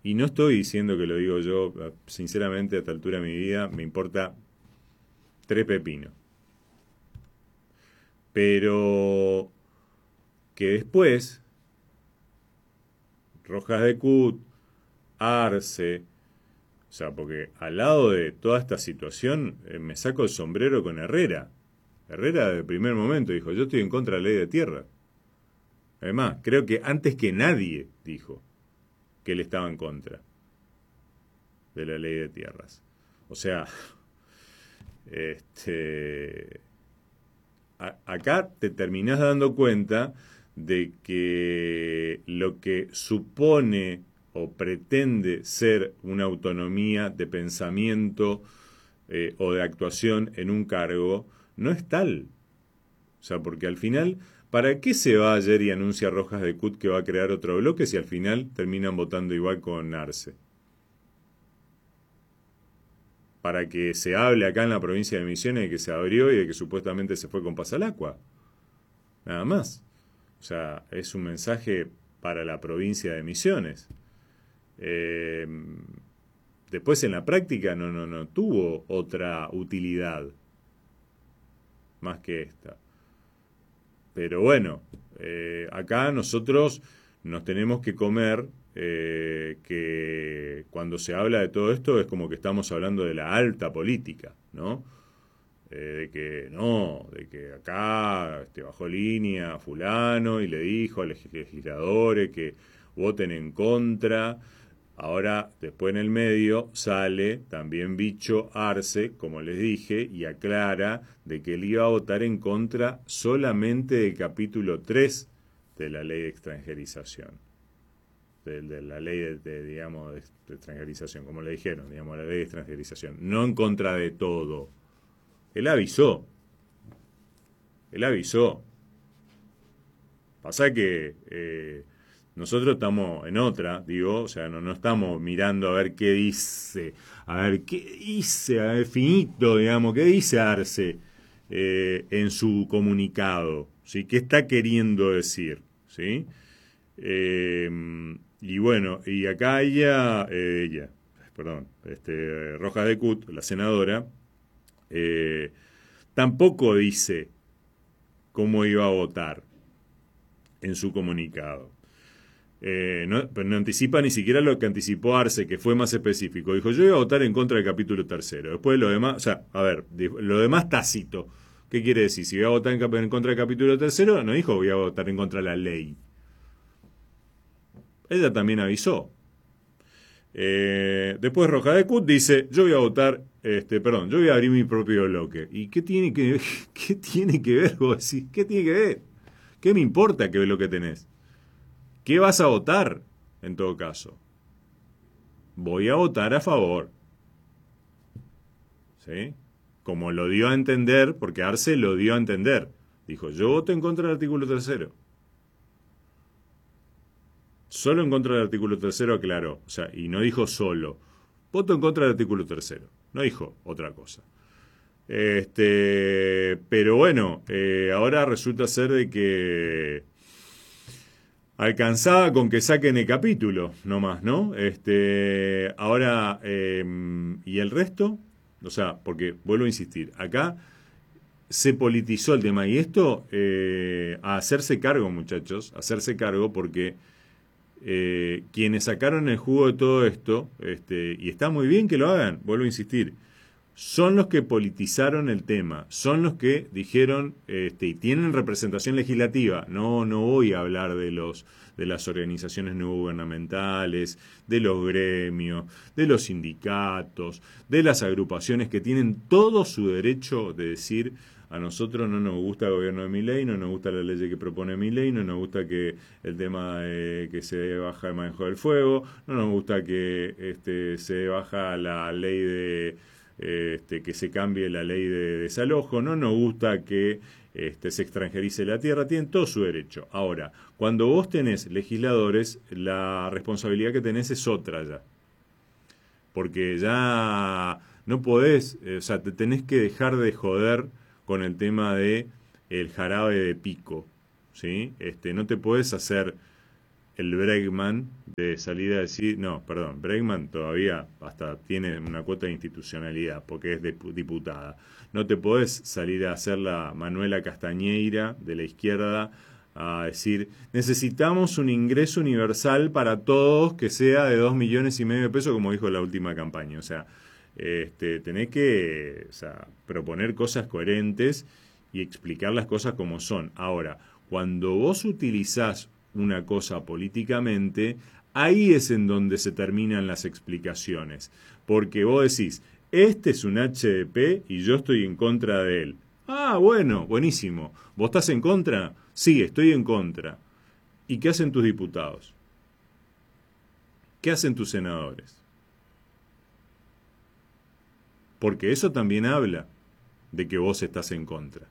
y no estoy diciendo que lo digo yo, sinceramente a esta altura de mi vida me importa tres pepinos. Pero que después, Rojas de Cut, Arce, o sea, porque al lado de toda esta situación me saco el sombrero con Herrera. Herrera desde el primer momento dijo, yo estoy en contra de la ley de tierra. Además, creo que antes que nadie dijo que él estaba en contra de la ley de tierras. O sea, acá te terminás dando cuenta de que lo que supone o pretende ser una autonomía de pensamiento o de actuación en un cargo no es tal. O sea, porque al final, ¿para qué se va ayer y anuncia Rojas de Cut que va a crear otro bloque si al final terminan votando igual con Arce? Para que se hable acá en la provincia de Misiones de que se abrió y de que supuestamente se fue con Pasalacua. Nada más. O sea, es un mensaje para la provincia de Misiones. Eh, Después en la práctica no tuvo otra utilidad más que esta. Pero bueno, acá nosotros nos tenemos que comer que cuando se habla de todo esto es como que estamos hablando de la alta política, ¿no? De que no, de que acá bajó línea fulano y le dijo a los legisladores que voten en contra. Ahora, después en el medio, sale también Bicho Arce, como les dije, y aclara de que él iba a votar en contra solamente del capítulo 3 de la ley de extranjerización. De la ley digamos, de extranjerización, como le dijeron, digamos, la ley de extranjerización. No en contra de todo. Él avisó. Él avisó. Pasa que nosotros estamos en otra, digo, o sea, no estamos mirando a ver qué dice, a ver, finito, digamos, qué dice Arce en su comunicado, ¿sí? ¿Qué está queriendo decir? ¿Sí? Y bueno, y acá perdón, Rojas de Cut, la senadora, eh, tampoco dice cómo iba a votar en su comunicado. Pero no anticipa ni siquiera lo que anticipó Arce, que fue más específico. Dijo, yo iba a votar en contra del capítulo tercero. Después lo demás, o sea, a ver, lo demás tácito. ¿Qué quiere decir? Si iba a votar en contra del capítulo tercero, no dijo voy a votar en contra de la ley. Ella también avisó. Después Roja de Cut dice, yo voy a votar, yo voy a abrir mi propio bloque. ¿Y qué tiene que, qué tiene que ver, vos decís? ¿Qué tiene que ver? ¿Qué me importa qué bloque tenés? ¿Qué vas a votar, en todo caso? Voy a votar a favor. ¿Sí? Como lo dio a entender, porque Arce lo dio a entender. Dijo, yo voto en contra del artículo tercero. Solo en contra del artículo tercero aclaró. O sea, y no dijo solo. Voto en contra del artículo tercero. No dijo otra cosa. Pero bueno, ahora resulta ser de que alcanzaba con que saquen el capítulo, no más, ¿no? Ahora, ¿y el resto? O sea, porque vuelvo a insistir, acá se politizó el tema y esto, a hacerse cargo, muchachos, hacerse cargo porque quienes sacaron el jugo de todo esto, y está muy bien que lo hagan, vuelvo a insistir, son los que politizaron el tema, son los que dijeron y tienen representación legislativa. No voy a hablar de las organizaciones no gubernamentales, de los gremios, de los sindicatos, de las agrupaciones que tienen todo su derecho de decir a nosotros no nos gusta el gobierno de Milei, no nos gusta la ley que propone Milei, no nos gusta que el tema que se baja el manejo del fuego, no nos gusta que se baja la ley de que se cambie la ley de desalojo, no nos gusta que se extranjerice la tierra, tienen todo su derecho. Ahora, cuando vos tenés legisladores, la responsabilidad que tenés es otra ya. Porque ya no podés, o sea, te tenés que dejar de joder con el tema de el jarabe de pico, ¿sí? No te podés hacer el Bregman de salir a decir, no, perdón, Bregman todavía hasta tiene una cuota de institucionalidad porque es diputada. No te podés salir a hacer la Manuela Castañeira de la izquierda a decir, necesitamos un ingreso universal para todos que sea de 2,5 millones de pesos, como dijo en la última campaña. O sea, tenés que proponer cosas coherentes y explicar las cosas como son. Ahora, cuando vos utilizás una cosa políticamente, ahí es en donde se terminan las explicaciones. Porque vos decís, este es un HDP y yo estoy en contra de él. Ah, bueno, buenísimo. ¿Vos estás en contra? Sí, estoy en contra. ¿Y qué hacen tus diputados? ¿Qué hacen tus senadores? Porque eso también habla de que vos estás en contra.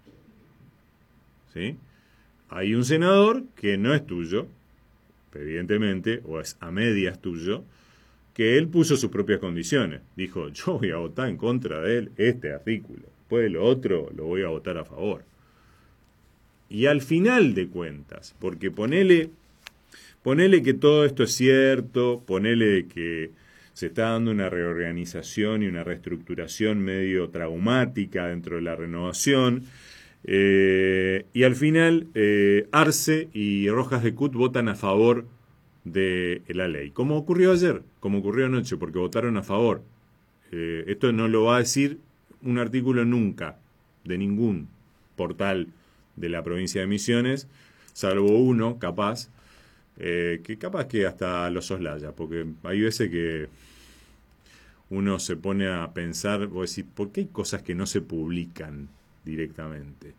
¿Sí? Hay un senador que no es tuyo, evidentemente, o es a medias tuyo, que él puso sus propias condiciones. Dijo, yo voy a votar en contra de él este artículo. Después de lo otro lo voy a votar a favor. Y al final de cuentas, porque ponele que todo esto es cierto, ponele que se está dando una reorganización y una reestructuración medio traumática dentro de la renovación, y al final Arce y Rojas de Cut votan a favor de la ley, como ocurrió ayer, como ocurrió anoche, porque votaron a favor. Esto no lo va a decir un artículo nunca de ningún portal de la provincia de Misiones, salvo uno, capaz, que capaz que hasta lo soslaya, porque hay veces que uno se pone a pensar, vos decís, ¿por qué hay cosas que no se publican directamente?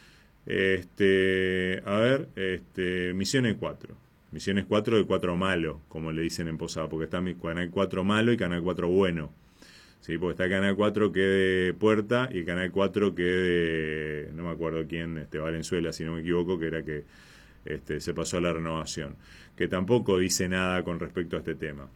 Misiones 4. Misiones 4 de 4 malo, como le dicen en Posada, porque está Canal 4 malo y Canal 4 bueno. Sí, porque está Canal 4 que de Puerta y Canal 4 que de, no me acuerdo quién, Valenzuela, si no me equivoco, que era que se pasó a la renovación, que tampoco dice nada con respecto a este tema.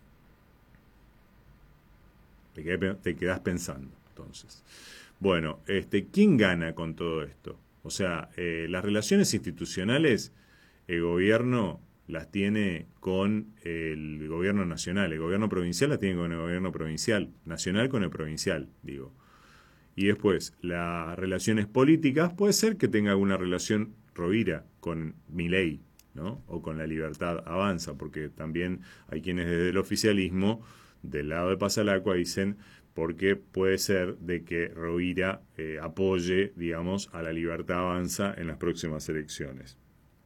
Te quedás pensando, entonces. Bueno, ¿quién gana con todo esto? O sea, las relaciones institucionales, el gobierno las tiene con el gobierno nacional, el gobierno provincial las tiene con el gobierno provincial, nacional con el provincial, digo. Y después, las relaciones políticas, puede ser que tenga alguna relación Rovira con Milei, ¿no? O con La Libertad Avanza, porque también hay quienes desde el oficialismo, del lado de Pasalacua, dicen porque puede ser de que Rovira apoye, digamos, a La Libertad Avanza en las próximas elecciones.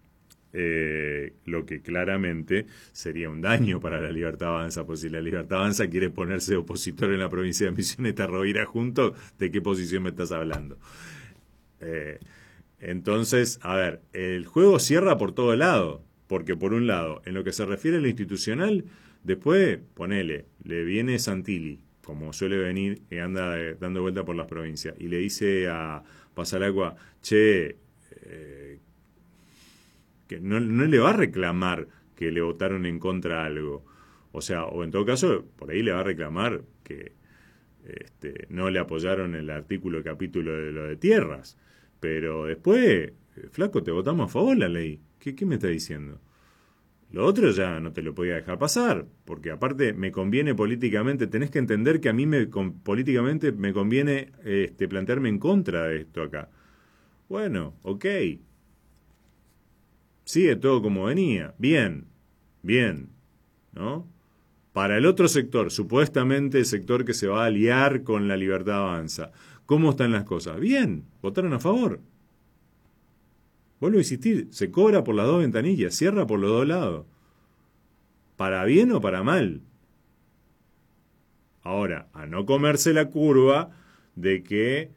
Lo que claramente sería un daño para La Libertad Avanza, pues si La Libertad Avanza quiere ponerse opositor en la provincia de Misiones, está Rovira junto, ¿de qué posición me estás hablando? Entonces, a ver, el juego cierra por todo lado, porque por un lado, en lo que se refiere a lo institucional, después, ponele, le viene Santilli, como suele venir, y anda dando vuelta por las provincias, y le dice a Pasalacua, che, que no le va a reclamar que le votaron en contra algo. O sea, o en todo caso, por ahí le va a reclamar que no le apoyaron el artículo capítulo de lo de tierras. Pero después, flaco, te votamos a favor la ley. ¿Qué me está diciendo? Lo otro ya no te lo podía dejar pasar, porque aparte me conviene políticamente, tenés que entender que a mí políticamente me conviene plantearme en contra de esto acá. Bueno, ok. Sigue todo como venía. Bien, ¿no? Para el otro sector, supuestamente el sector que se va a aliar con La Libertad Avanza, ¿cómo están las cosas? Bien, votaron a favor. Vuelvo a insistir, se cobra por las dos ventanillas, cierra por los dos lados. ¿Para bien o para mal? Ahora, a no comerse la curva de que,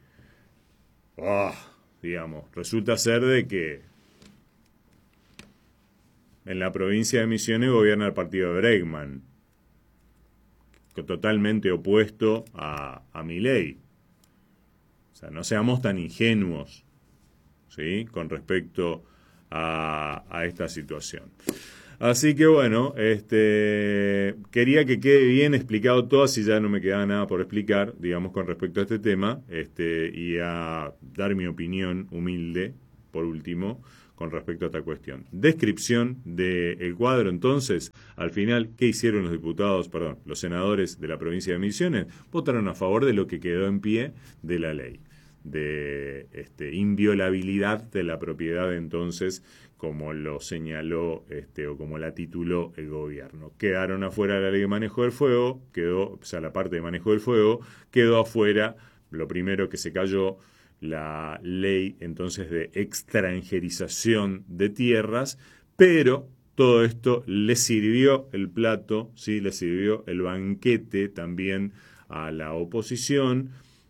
digamos, resulta ser de que en la provincia de Misiones gobierna el partido de Bregman, totalmente opuesto a Milei. O sea, no seamos tan ingenuos, ¿sí?, con respecto a esta situación. Así que bueno, quería que quede bien explicado todo, así ya no me quedaba nada por explicar, digamos, con respecto a este tema, y a dar mi opinión humilde, por último, con respecto a esta cuestión. Descripción del cuadro, entonces, al final, ¿qué hicieron los senadores de la provincia de Misiones? Votaron a favor de lo que quedó en pie de la ley, de inviolabilidad de la propiedad, entonces, como lo señaló o como la tituló el gobierno. Quedaron afuera la ley de manejo del fuego, la parte de manejo del fuego, quedó afuera, lo primero que se cayó, la ley entonces de extranjerización de tierras, pero todo esto le sirvió el plato, ¿sí? Le sirvió el banquete también a la oposición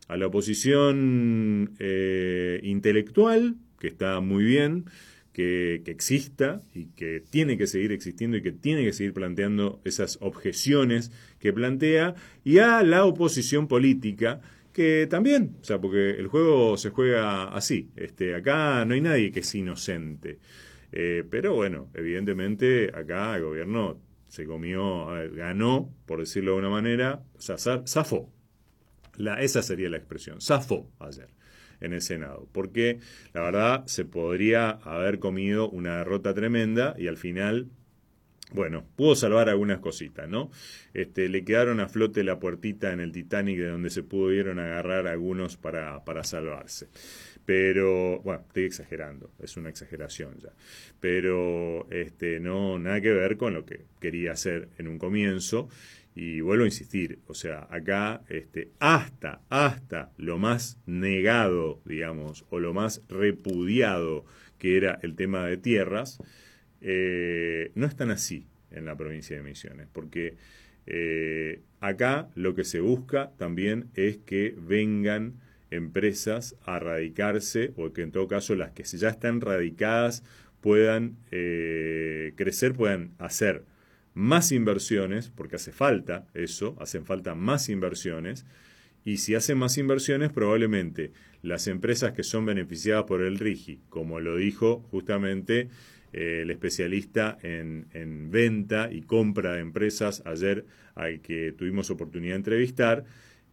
intelectual, que está muy bien, que exista y que tiene que seguir existiendo y que tiene que seguir planteando esas objeciones que plantea, y a la oposición política, que también, porque el juego se juega así, acá no hay nadie que es inocente, pero bueno, evidentemente acá el gobierno se comió, ganó, por decirlo de una manera, zafó, esa sería la expresión, zafó ayer en el Senado, porque la verdad se podría haber comido una derrota tremenda y al final, bueno, pudo salvar algunas cositas, ¿no? Le quedaron a flote la puertita en el Titanic de donde se pudieron agarrar algunos para salvarse. Pero, bueno, estoy exagerando, es una exageración ya. Pero, no, nada que ver con lo que quería hacer en un comienzo. Y vuelvo a insistir, acá hasta lo más negado, digamos, o lo más repudiado que era el tema de tierras, no es tan así en la provincia de Misiones, porque acá lo que se busca también es que vengan empresas a radicarse, o que en todo caso las que ya están radicadas puedan crecer, puedan hacer más inversiones, porque hace falta eso, hacen falta más inversiones, y si hacen más inversiones, probablemente las empresas que son beneficiadas por el RIGI, como lo dijo justamente el especialista en venta y compra de empresas ayer al que tuvimos oportunidad de entrevistar,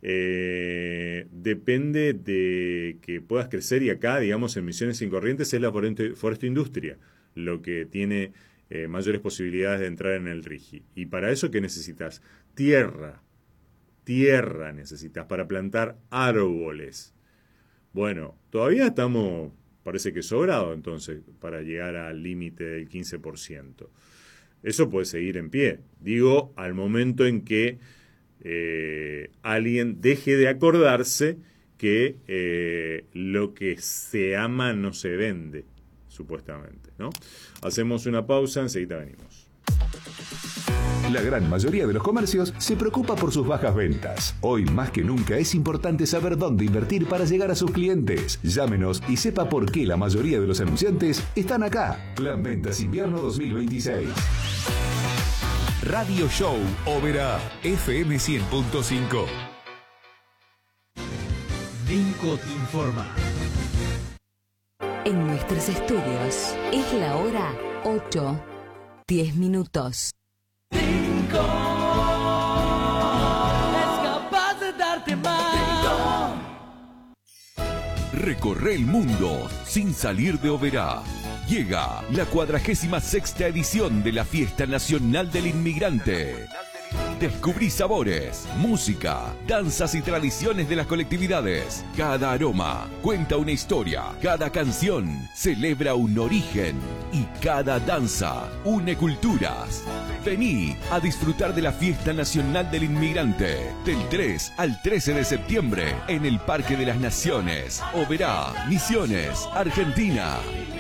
depende de que puedas crecer, y acá, digamos, en Misiones y Corrientes es la Forestoindustria lo que tiene mayores posibilidades de entrar en el RIGI. Y para eso, ¿qué necesitas? Tierra necesitas para plantar árboles. Bueno, todavía estamos, parece que sobrado entonces, para llegar al límite del 15%. Eso puede seguir en pie. Digo, al momento en que alguien deje de acordarse que lo que se ama no se vende, supuestamente, ¿no? Hacemos una pausa, enseguida venimos. La gran mayoría de los comercios se preocupa por sus bajas ventas. Hoy más que nunca es importante saber dónde invertir para llegar a sus clientes. Llámenos y sepa por qué la mayoría de los anunciantes están acá. Plan Ventas Invierno 2026. Radio Show Oberá, FM 100.5. Vinco te informa. En nuestros estudios es la hora 8:10. Vinco es capaz de darte más. Recorre el mundo sin salir de Oberá. Llega la 46ª edición de la Fiesta Nacional del Inmigrante. Descubrí sabores, música, danzas y tradiciones de las colectividades. Cada aroma cuenta una historia, cada canción celebra un origen y cada danza une culturas. Vení a disfrutar de la Fiesta Nacional del Inmigrante del 3 al 13 de septiembre en el Parque de las Naciones, Oberá, Misiones, Argentina.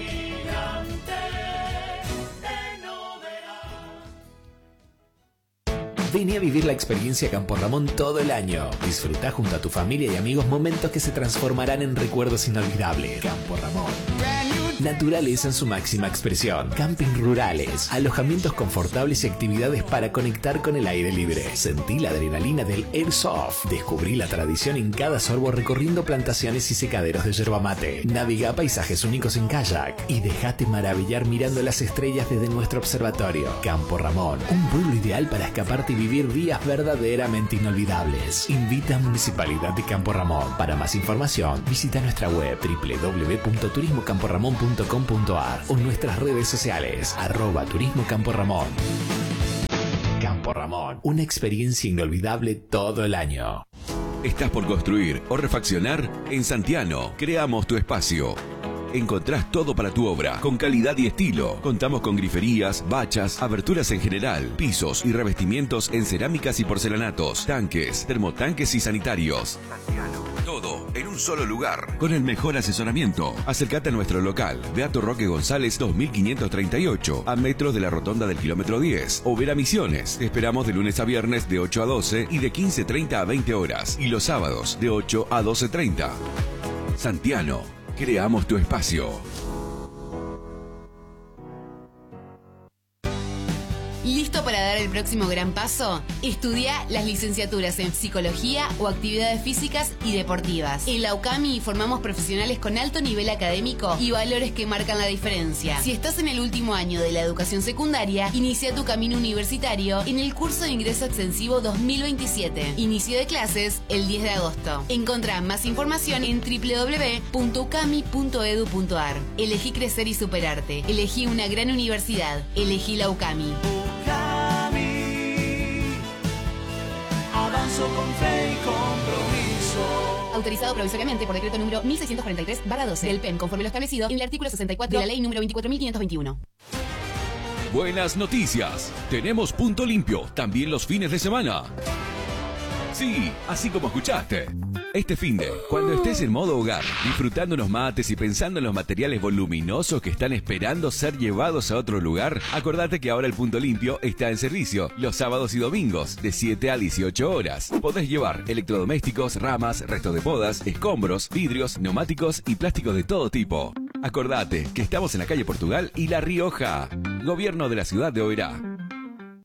Vení a vivir la experiencia Campo Ramón todo el año. Disfruta junto a tu familia y amigos momentos que se transformarán en recuerdos inolvidables. Campo Ramón. Naturaleza en su máxima expresión. Camping rurales, alojamientos confortables y actividades para conectar con el aire libre. Sentí la adrenalina del Airsoft. Descubrí la tradición en cada sorbo recorriendo plantaciones y secaderos de yerba mate. Navega paisajes únicos en kayak y déjate maravillar mirando las estrellas desde nuestro observatorio. Campo Ramón, un pueblo ideal para escaparte y vivir días verdaderamente inolvidables. Invita a Municipalidad de Campo Ramón. Para más información, visita nuestra web www.turismocamporramon.com turismocamporramón.com.ar o en nuestras redes sociales, @Turismo Campo Ramón. Campo Ramón, una experiencia inolvidable todo el año. ¿Estás por construir o refaccionar? En Santiano, creamos tu espacio. Encontrás todo para tu obra, con calidad y estilo. Contamos con griferías, bachas, aberturas en general, pisos y revestimientos en cerámicas y porcelanatos, tanques, termotanques y sanitarios. Todo en un solo lugar, con el mejor asesoramiento. Acércate a nuestro local, Beato Roque González 2538, a metros de la rotonda del kilómetro 10. O Vera Misiones. Te esperamos de lunes a viernes de 8 a 12 y de 15:30 a 20 horas. Y los sábados de 8 a 12:30. Santiano, creamos tu espacio. ¿Listo para dar el próximo gran paso? Estudia las licenciaturas en Psicología o Actividades Físicas y Deportivas. En la UCAMI formamos profesionales con alto nivel académico y valores que marcan la diferencia. Si estás en el último año de la educación secundaria, inicia tu camino universitario en el curso de ingreso extensivo 2027. Inicio de clases el 10 de agosto. Encontrá más información en www.ucami.edu.ar. Elegí crecer y superarte. Elegí una gran universidad. Elegí la UCAMI. Avanzo con fe y compromiso. Autorizado provisoriamente por decreto número 1643/12 del PEM, conforme lo establecido en el artículo 64 de la ley número 24.521. Buenas noticias. Tenemos punto limpio también los fines de semana. Sí, así como escuchaste. Este finde, cuando estés en modo hogar, disfrutando unos mates y pensando en los materiales voluminosos que están esperando ser llevados a otro lugar, acordate que ahora el punto limpio está en servicio los sábados y domingos de 7 a 18 horas. Podés llevar electrodomésticos, ramas, restos de podas, escombros, vidrios, neumáticos y plásticos de todo tipo. Acordate que estamos en la calle Portugal y La Rioja. Gobierno de la ciudad de Oberá.